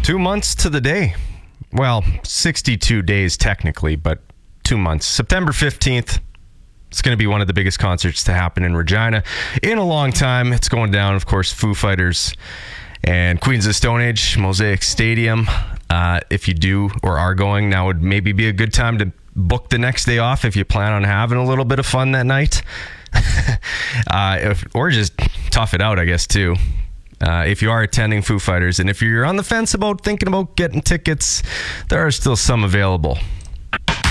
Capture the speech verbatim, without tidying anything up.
Two months to the day. Well, sixty-two days technically, but two months. September fifteenth. It's going to be one of the biggest concerts to happen in Regina in a long time. It's going down, of course, Foo Fighters and Queens of the Stone Age, Mosaic Stadium. Uh, if you do or are going, now would maybe be a good time to book the next day off if you plan on having a little bit of fun that night. uh, if, or just tough it out, I guess, too. Uh, if you are attending Foo Fighters, and if you're on the fence about thinking about getting tickets, there are still some available.